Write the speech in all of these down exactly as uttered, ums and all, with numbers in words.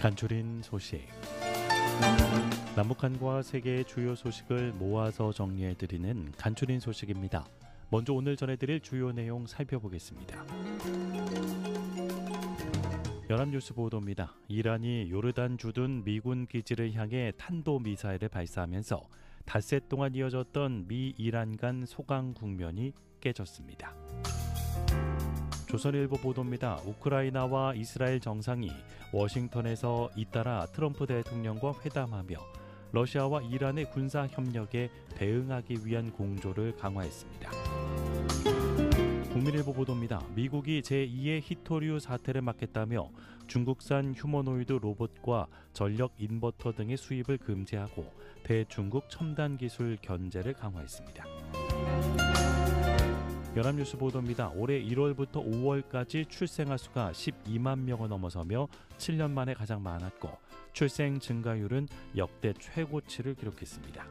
간추린 소식. 남북한과 세계의 주요 소식을 모아서 정리해드리는 간추린 소식입니다. 먼저 오늘 전해드릴 주요 내용 살펴보겠습니다. 연합뉴스 보도입니다. 이란이 요르단 주둔 미군 기지를 향해 탄도미사일을 발사하면서 닷새 동안 이어졌던 미 이란 간 소강 국면이 깨졌습니다. 조선일보 보도입니다. 우크라이나와 이스라엘 정상이 워싱턴에서 잇따라 트럼프 대통령과 회담하며 러시아와 이란의 군사 협력에 대응하기 위한 공조를 강화했습니다. 국민일보 보도입니다. 미국이 제이의 히토류 사태를 막겠다며 중국산 휴머노이드 로봇과 전력 인버터 등의 수입을 금지하고 대중국 첨단 기술 견제를 강화했습니다. 연합뉴스 보도입니다. 올해 일월부터 오월까지 출생아 수가 십이만 명을 넘어서며 칠 년 만에 가장 많았고 출생 증가율은 역대 최고치를 기록했습니다.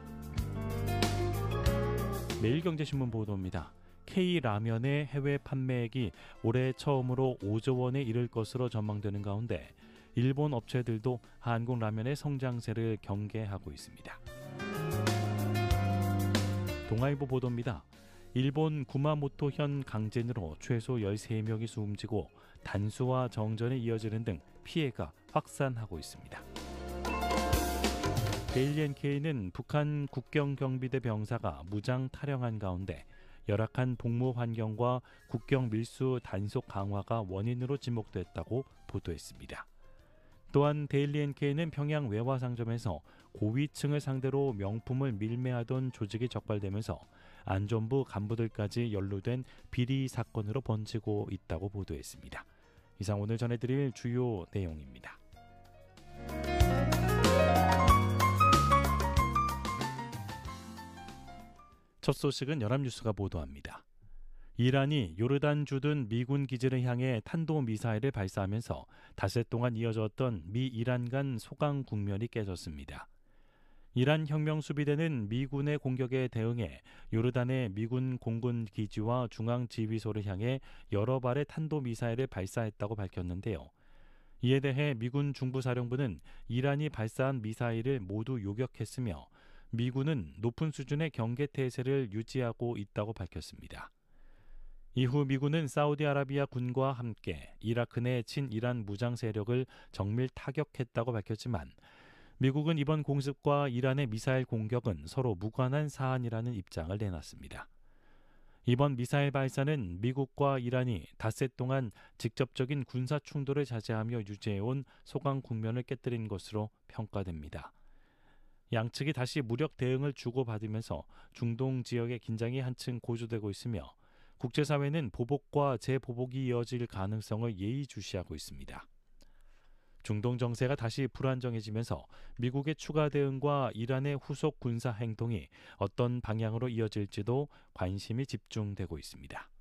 매일경제신문 보도입니다. K라면의 해외 판매액이 올해 처음으로 오조 원에 이를 것으로 전망되는 가운데 일본 업체들도 한국 라면의 성장세를 경계하고 있습니다. 동아일보 보도입니다. 일본 구마모토현 강진으로 최소 열세 명이 숨지고 단수와 정전이 이어지는 등 피해가 확산하고 있습니다. 데일리 엔케이는 북한 국경경비대 병사가 무장 탈영한 가운데 열악한 복무 환경과 국경 밀수 단속 강화가 원인으로 지목됐다고 보도했습니다. 또한 데일리 엔케이는 평양 외화상점에서 고위층을 상대로 명품을 밀매하던 조직이 적발되면서 안전부 간부들까지 연루된 비리 사건으로 번지고 있다고 보도했습니다. 이상 오늘 전해드릴 주요 내용입니다. 첫 소식은 연합뉴스가 보도합니다. 이란이 요르단 주둔 미군 기지를 향해 탄도미사일을 발사하면서 닷새 동안 이어졌던 미 이란 간 소강 국면이 깨졌습니다. 이란 혁명수비대는 미군의 공격에 대응해 요르단의 미군 공군 기지와 중앙지휘소를 향해 여러 발의 탄도미사일을 발사했다고 밝혔는데요. 이에 대해 미군 중부사령부는 이란이 발사한 미사일을 모두 요격했으며 미군은 높은 수준의 경계태세를 유지하고 있다고 밝혔습니다. 이후 미군은 사우디아라비아 군과 함께 이라크 내 친이란 무장 세력을 정밀 타격했다고 밝혔지만 미국은 이번 공습과 이란의 미사일 공격은 서로 무관한 사안이라는 입장을 내놨습니다. 이번 미사일 발사는 미국과 이란이 닷새 동안 직접적인 군사 충돌을 자제하며 유지해온 소강 국면을 깨뜨린 것으로 평가됩니다. 양측이 다시 무력 대응을 주고받으면서 중동 지역의 긴장이 한층 고조되고 있으며 국제사회는 보복과 재보복이 이어질 가능성을 예의주시하고 있습니다. 중동 정세가 다시 불안정해지면서 미국의 추가 대응과 이란의 후속 군사 행동이 어떤 방향으로 이어질지도 관심이 집중되고 있습니다.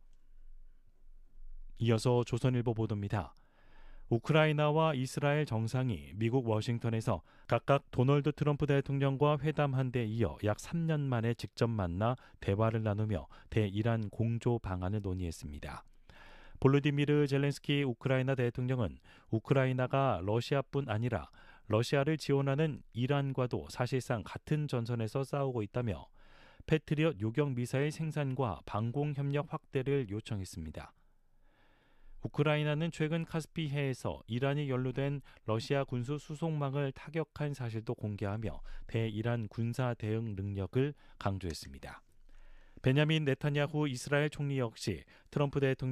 이어서 조선일보 보도입니다. 우크라이나와 이스라엘 정상이 미국 워싱턴에서 각각 도널드 트럼프 대통령과 회담한 데 이어 약 삼 년 만에 직접 만나 대화를 나누며 대이란 공조 방안을 논의했습니다. 볼로디미르 젤렌스키 우크라이나 대통령은 우크라이나가 러시아뿐 아니라 러시아를 지원하는 이란과도 사실상 같은 전선에서 싸우고 있다며 패트리엇 요격 미사일 생산과 방공 협력 확대를 요청했습니다. 우크라이나는 최근 카스피해에서 이란이 연루된 러시아 군수 수송망을 타격한 사실도 공개하며 대이란 군사 대응 능력을 강조했습니다. 베냐민 네타냐후 이스라엘 총리 역시 트럼프 대통령